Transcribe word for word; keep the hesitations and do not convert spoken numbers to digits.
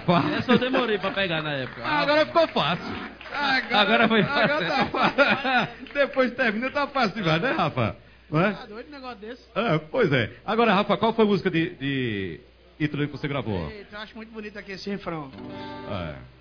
fácil. Essa eu demorei pra pegar na época. Ah, agora ficou fácil. Agora, Agora foi agora fácil. tá fácil. Depois termina, tá fácil demais, né, Rafa? Não é? Tá doido um negócio desse? Ah, pois é. Agora, Rafa, qual foi a música de, de Ítalo que você gravou? Eita, eu acho muito bonito aqui esse refrão. É.